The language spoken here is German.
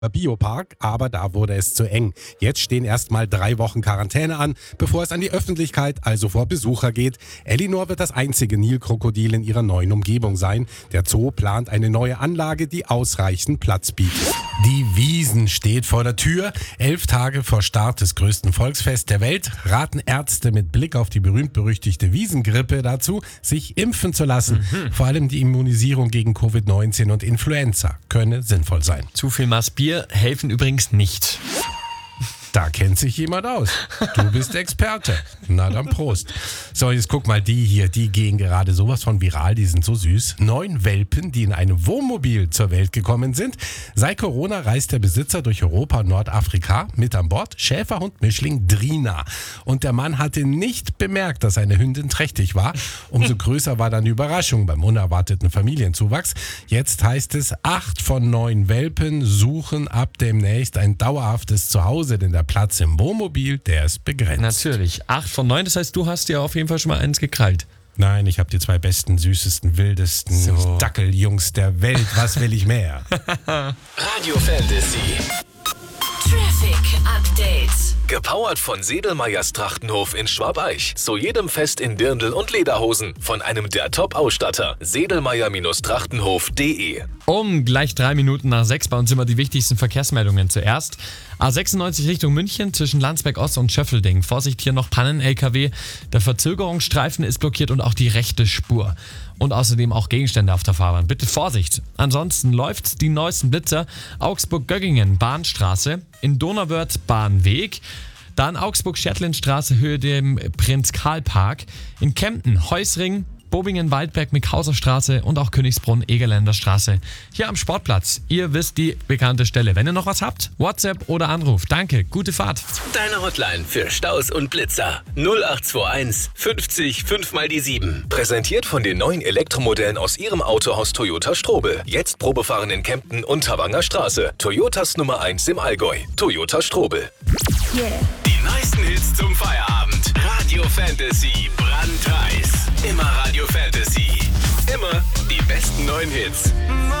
Biopark, aber da wurde es zu eng. Jetzt stehen erstmal 3 Wochen Quarantäne an, bevor es an die Öffentlichkeit, also vor Besucher geht. Elinor wird das einzige Nilkrokodil in ihrer neuen Umgebung sein. Der Zoo plant eine neue Anlage, die ausreichend Platz bietet. Die Wiesn steht vor der Tür. 11 Tage vor Start des größten Volksfests der Welt raten Ärzte mit Blick auf die berühmt-berüchtigte Wiesengrippe dazu, sich impfen zu lassen. Vor allem die Immunisierung gegen Covid-19 und Influenza könne sinnvoll sein. Zu viel Maß Bier helfen übrigens nicht. Da kennt sich jemand aus. Du bist Experte. Na dann Prost. So, jetzt guck mal, die hier, die gehen gerade sowas von viral, die sind so süß. 9 Welpen, die in einem Wohnmobil zur Welt gekommen sind. Seit Corona reist der Besitzer durch Europa und Nordafrika. Mit an Bord Schäferhund-Mischling Drina. Und der Mann hatte nicht bemerkt, dass seine Hündin trächtig war. Umso größer war dann die Überraschung beim unerwarteten Familienzuwachs. Jetzt heißt es, 8 von 9 Welpen suchen ab demnächst ein dauerhaftes Zuhause, denn der Platz im Wohnmobil, der ist begrenzt. Natürlich. 8 von 9, das heißt, du hast dir auf jeden Fall schon mal eins gekrallt. Nein, ich habe die 2 besten, süßesten, wildesten Dackeljungs der Welt. Was will ich mehr? Radio Fantasy. Traffic Update. Gepowert von Sedelmeyers Trachtenhof in Schwabeich. Zu jedem Fest in Dirndl und Lederhosen. Von einem der Top-Ausstatter. Sedelmeyer-Trachtenhof.de. Um gleich 3 Minuten nach 6 bei uns immer die wichtigsten Verkehrsmeldungen zuerst. A96 Richtung München zwischen Landsberg Ost und Schöffelding. Vorsicht, hier noch Pannen-LKW. Der Verzögerungsstreifen ist blockiert und auch die rechte Spur. Und außerdem auch Gegenstände auf der Fahrbahn. Bitte Vorsicht. Ansonsten läuft's die neuesten Blitzer. Augsburg-Göggingen, Bahnstraße. In Donauwörth, Bahnweg. Dann Augsburg-Schertlindstraße, Höhe dem Prinz-Karl-Park. In Kempten, Heusring. Bobingen-Waldberg, Mickhauser Straße und auch Königsbrunn, Egerländer Straße. Hier am Sportplatz. Ihr wisst die bekannte Stelle. Wenn ihr noch was habt, WhatsApp oder Anruf. Danke, gute Fahrt. Deine Hotline für Staus und Blitzer. 0821 50 5 mal die 7. Präsentiert von den neuen Elektromodellen aus ihrem Autohaus Toyota Strobel. Jetzt Probefahren in Kempten und Tawanger Straße. Toyotas Nummer 1 im Allgäu. Toyota Strobel. Yeah. Die neuesten Hits zum Feierabend. Radio Fantasy. Brandheiß. Immer Radio Fantasy. Immer die besten neuen Hits.